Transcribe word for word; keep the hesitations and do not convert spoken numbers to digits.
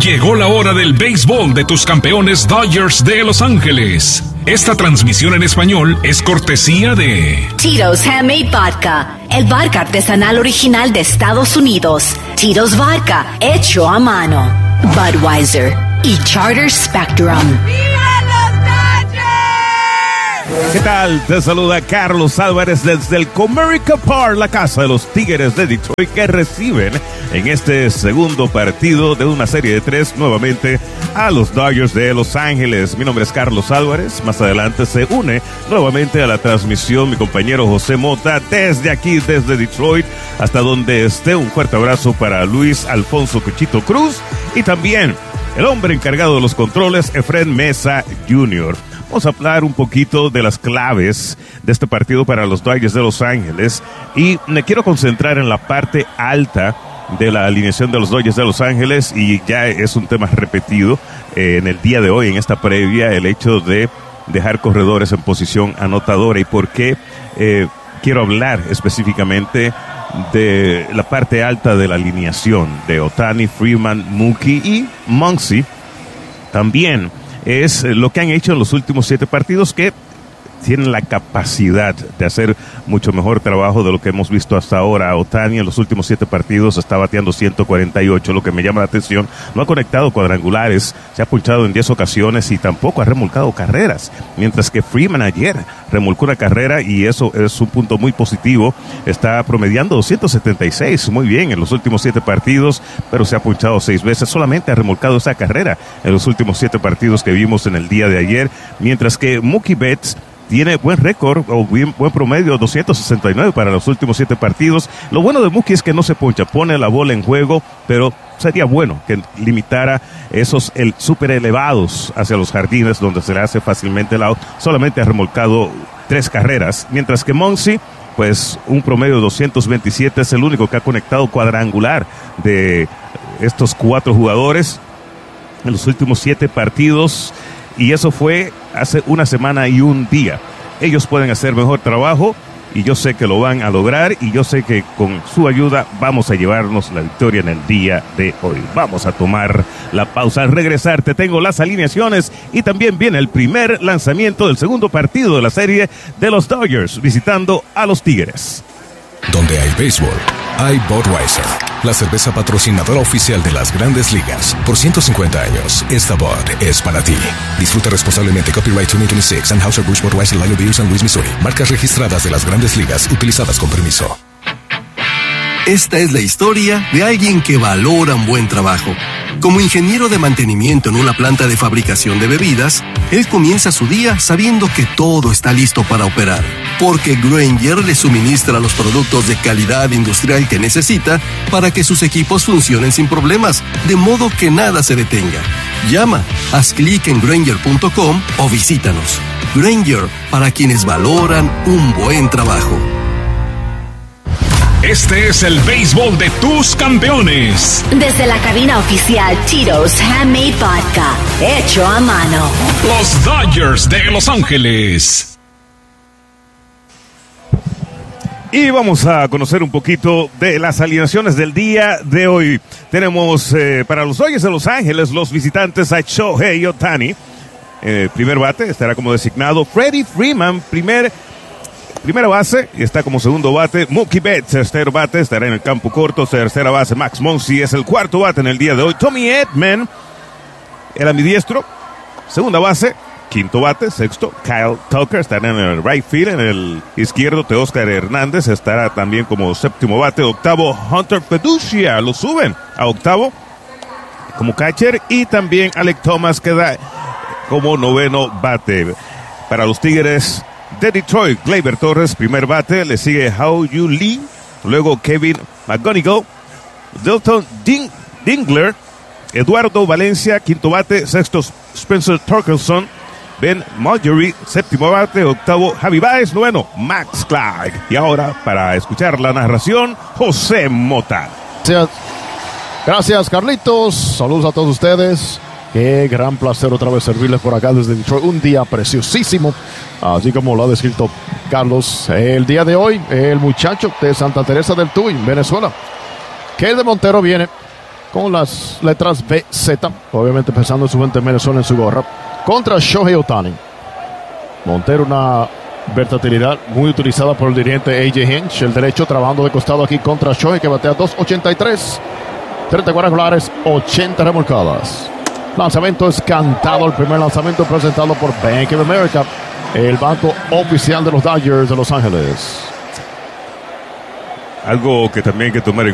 Llegó la hora del béisbol de tus campeones Dodgers de Los Ángeles. Esta transmisión en español es cortesía de Tito's Handmade Vodka, el vodka artesanal original de Estados Unidos. Tito's Vodka, hecho a mano. Budweiser y Charter Spectrum. ¿Qué tal? Te saluda Carlos Álvarez desde el Comerica Park, la casa de los Tigres de Detroit, que reciben en este segundo partido de una serie de tres nuevamente a los Dodgers de Los Ángeles. Mi nombre es Carlos Álvarez. Más adelante se une nuevamente a la transmisión mi compañero José Mota desde aquí, desde Detroit, hasta donde esté. Un fuerte abrazo para Luis Alfonso Cuchito Cruz y también el hombre encargado de los controles, Efren Mesa junior Vamos a hablar un poquito de las claves de este partido para los Dodgers de Los Ángeles y me quiero concentrar en la parte alta de la alineación de los Dodgers de Los Ángeles, y ya es un tema repetido eh, en el día de hoy, en esta previa, el hecho de dejar corredores en posición anotadora. Y por qué eh, quiero hablar específicamente de la parte alta de la alineación de Ohtani, Freeman, Mookie y Muncy. También es lo que han hecho en los últimos siete partidos, que tienen la capacidad de hacer mucho mejor trabajo de lo que hemos visto hasta ahora. Ohtani en los últimos siete partidos está bateando ciento cuarenta y ocho, lo que me llama la atención. No ha conectado cuadrangulares, se ha punchado en diez ocasiones y tampoco ha remolcado carreras, mientras que Freeman ayer remolcó una carrera y eso es un punto muy positivo. Está promediando doscientos setenta y seis, muy bien en los últimos siete partidos, pero se ha punchado seis veces. Solamente ha remolcado esa carrera en los últimos siete partidos que vimos en el día de ayer, mientras que Mookie Betts tiene buen récord o bien, buen promedio, doscientos sesenta y nueve para los últimos siete partidos. Lo bueno de Mookie es que no se poncha, pone la bola en juego, pero sería bueno que limitara esos el, super elevados hacia los jardines donde se le hace fácilmente el out. Solamente ha remolcado tres carreras, mientras que Muncy, pues un promedio de doscientos veintisiete, es el único que ha conectado cuadrangular de estos cuatro jugadores en los últimos siete partidos. Y eso fue hace una semana y un día. Ellos pueden hacer mejor trabajo y yo sé que lo van a lograr, y yo sé que con su ayuda vamos a llevarnos la victoria en el día de hoy. Vamos a tomar la pausa. Al regresar te tengo las alineaciones y también viene el primer lanzamiento del segundo partido de la serie de los Dodgers visitando a los Tigres. Donde hay béisbol, hay Budweiser, la cerveza patrocinadora oficial de las Grandes Ligas. Por ciento cincuenta años, esta Bud es para ti. Disfruta responsablemente. Copyright veinte veintiséis, Anheuser-Busch Budweiser, Lino Beer, San Luis, Missouri. Marcas registradas de las Grandes Ligas, utilizadas con permiso. Esta es la historia de alguien que valora un buen trabajo. Como ingeniero de mantenimiento en una planta de fabricación de bebidas, él comienza su día sabiendo que todo está listo para operar, porque Grainger le suministra los productos de calidad industrial que necesita para que sus equipos funcionen sin problemas, de modo que nada se detenga. Llama, haz clic en Grainger punto com o visítanos. Grainger, para quienes valoran un buen trabajo. Este es el béisbol de tus campeones. Desde la cabina oficial Tito's Handmade Vodka, hecho a mano. Los Dodgers de Los Ángeles. Y vamos a conocer un poquito de las alineaciones del día de hoy. Tenemos eh, para los Dodgers de Los Ángeles los visitantes a Shohei Ohtani. Eh, primer bate estará como designado Freddie Freeman, primer Primera base, y está como segundo bate Mookie Betts. Tercer bate estará en el campo corto. Tercera base Max Muncy es el cuarto bate en el día de hoy. Tommy Edman, el ambidiestro, segunda base. Quinto bate, sexto, Kyle Tucker estará en el right field. En el izquierdo, Teóscar Hernández estará también como séptimo bate. Octavo, Hunter Peducia, lo suben a octavo como catcher. Y también Alek Thomas queda como noveno bate. Para los Tigres de Detroit, Gleyber Torres, primer bate, le sigue Hao-Yu Lee, luego Kevin McGonigal, Dalton Ding- Dingler, Eduardo Valencia, quinto bate, sexto Spencer Torkelson, Ben Marjorie, séptimo bate, octavo Javi Baez, noveno Max Clark. Y ahora, para escuchar la narración, José Mota. Gracias, Gracias Carlitos, saludos a todos ustedes. Qué gran placer otra vez servirles por acá desde Detroit. Un día preciosísimo, así como lo ha descrito Carlos. El día de hoy, el muchacho de Santa Teresa del Tuy, Venezuela, que de Montero viene con las letras B Z, obviamente pensando en su gente en Venezuela en su gorra, contra Shohei Ohtani. Montero, una versatilidad muy utilizada por el dirigente A J Hinch, el derecho trabajando de costado aquí contra Shohei, que batea dos ochenta y tres, treinta cuadrangulares, ochenta remolcadas. Lanzamiento es cantado, el primer lanzamiento presentado por Bank of America, el banco oficial de los Dodgers de Los Ángeles. Algo que también hay que tomar en